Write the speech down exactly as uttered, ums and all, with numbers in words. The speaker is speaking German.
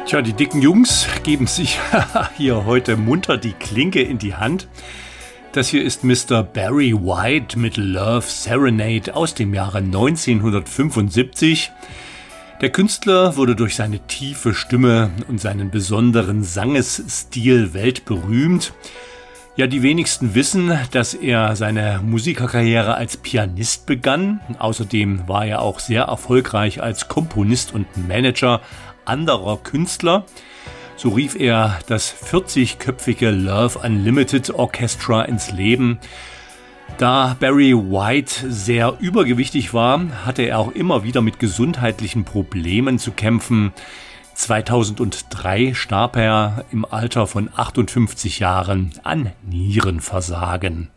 Tja, die dicken Jungs geben sich hier heute munter die Klinke in die Hand. Das hier ist Mister Barry White mit Love Serenade aus dem Jahre neunzehnhundertfünfundsiebzig. Der Künstler wurde durch seine tiefe Stimme und seinen besonderen Sangesstil weltberühmt. Ja, die wenigsten wissen, dass er seine Musikerkarriere als Pianist begann. Außerdem war er auch sehr erfolgreich als Komponist und Manager anderer Künstler. So rief er das vierzigköpfige Love Unlimited Orchestra ins Leben. Da Barry White sehr übergewichtig war, hatte er auch immer wieder mit gesundheitlichen Problemen zu kämpfen. zweitausenddrei starb er im Alter von achtundfünfzig Jahren an Nierenversagen.